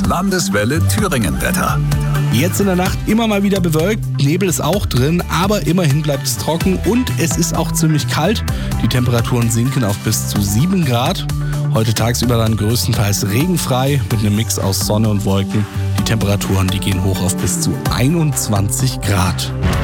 Landeswelle Thüringen-Wetter. Jetzt in der Nacht immer mal wieder bewölkt, Nebel ist auch drin, aber immerhin bleibt es trocken und es ist auch ziemlich kalt. Die Temperaturen sinken auf bis zu 7 Grad. Heute tagsüber dann größtenteils regenfrei mit einem Mix aus Sonne und Wolken. Die Temperaturen, die gehen hoch auf bis zu 21 Grad.